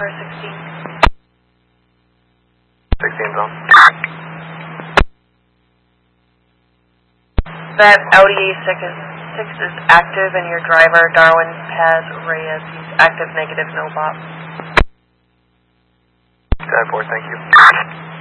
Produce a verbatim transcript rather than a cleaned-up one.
sixteen. sixteen zone. That Audi A six is, six is active and your driver, Darwin Paz Reyes, he's active negative, no bop. ten four, thank you.